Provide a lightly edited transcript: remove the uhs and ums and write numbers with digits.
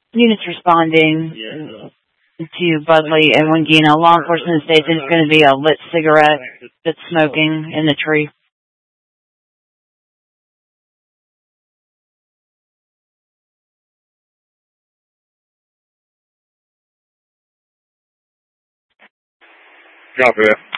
Units responding to Budley and Wingina. Law enforcement states there's going to be a lit cigarette that's smoking in the tree. Copy that.